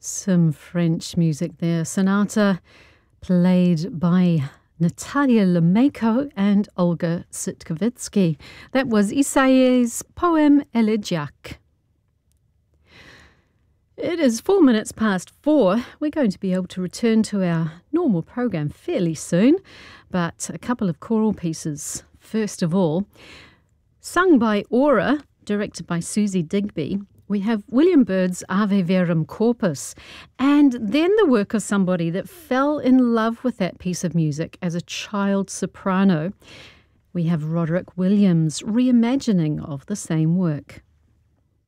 Some French music there. Sonata played by Natalia Lemeko and Olga Sitkovitsky. That was Isaïe's poem Elegiac. It is 4 minutes past 4. We're going to be able to return to our normal program fairly soon, but a couple of choral pieces. First of all, sung by Aura, directed by Susie Digby, we have William Byrd's Ave Verum Corpus, and then the work of somebody that fell in love with that piece of music as a child soprano. We have Roderick Williams' reimagining of the same work.